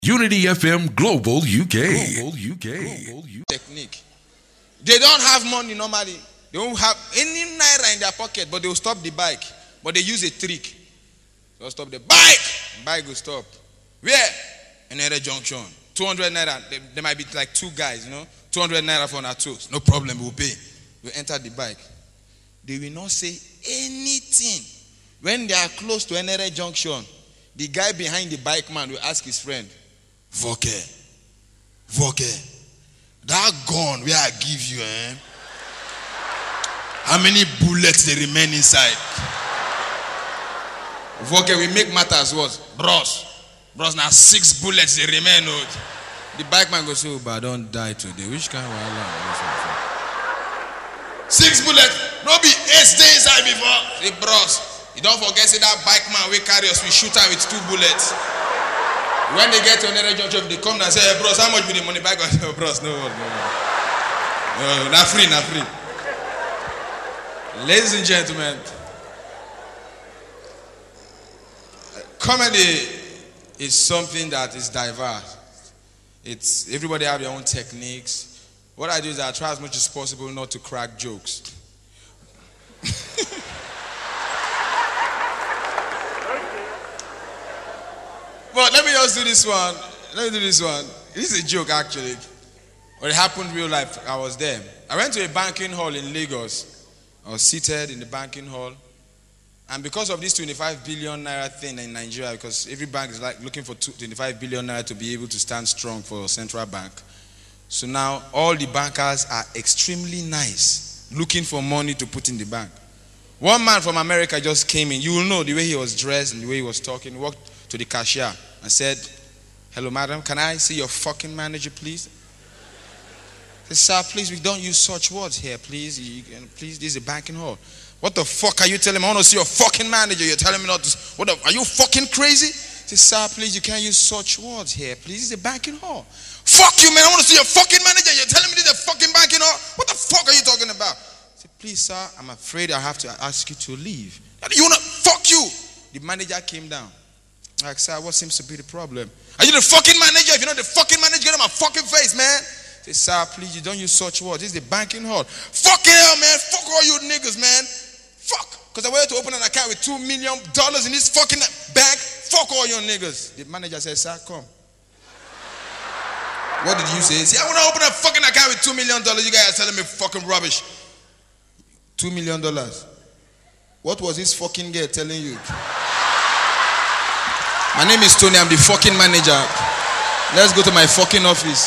Unity FM Global UK. Technique. They don't have money normally. They don't have any naira in their pocket, but they will stop the bike. But they use a trick. They'll stop the bike. Bike will stop. Where? Another junction. 200 naira. There might be like two guys, 200 naira for our toes. No problem, we'll pay. We enter the bike. They will not say anything. When they are close to another junction, the guy behind the bike man will ask his friend, Voke, that gun where I give you, how many bullets they remain inside? Voke, we make matters worse. Bros, now 6 bullets they remain. The bike man goes, but I don't die today. Which kind of alarm? 6 bullets, no be 8 stay inside before. Say, bros, you don't forget, say that bike man we carry us, we shoot her with 2 bullets. When they get to another junction, they come and say, hey, bros, how much be the money back? Oh, bros, no, not free. Ladies and gentlemen, comedy is something that is diverse. It's everybody have their own techniques. What I do is I try as much as possible not to crack jokes. But let me just do this one. This is a joke actually. But it happened real life. I was there. I went to a banking hall in Lagos. I was seated in the banking hall. And because of this 25 billion naira thing in Nigeria, because every bank is like looking for 25 billion naira to be able to stand strong for central bank. So now all the bankers are extremely nice, looking for money to put in the bank. One man from America just came in. You will know the way he was dressed and the way he was talking. He walked to the cashier and said, hello madam, can I see your fucking manager please? He said, sir, please, we don't use such words here, please. Please, this is a banking hall. What the fuck are you telling me? I want to see your fucking manager. You're telling me not to, are you fucking crazy? He said, sir, please, you can't use such words here, please. This is a banking hall. Fuck you, man, I want to see your fucking manager. You're telling me this is a fucking banking hall? What the fuck are you talking about? He said, please, sir, I'm afraid I have to ask you to leave. You wanna, fuck you. The manager came down. Like, sir, what seems to be the problem? Are you the fucking manager? If you're not the fucking manager, get on my fucking face, man. Say, sir, please, you don't use such words. This is the banking hall. Fucking hell, man. Fuck all you niggas, man. Fuck. Because I wanted to open an account with $2 million in this fucking bank. Fuck all your niggas. The manager said, sir, come. What did you say? See, I want to open a fucking account with $2 million. You guys are telling me fucking rubbish. $2 million. What was this fucking girl telling you? My name is Tony. I'm the fucking manager. Let's go to my fucking office.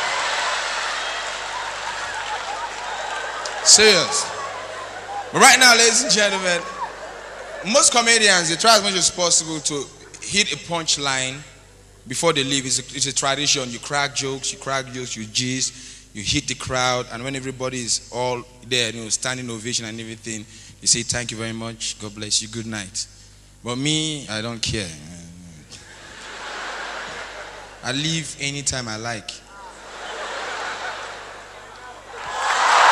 Serious. But right now, ladies and gentlemen, most comedians, they try as much as possible to hit a punchline before they leave. It's a tradition. You crack jokes, you gist, you hit the crowd, and when everybody is all there, standing ovation and everything, you say, thank you very much, God bless you, good night. But me, I don't care. I leave anytime I like.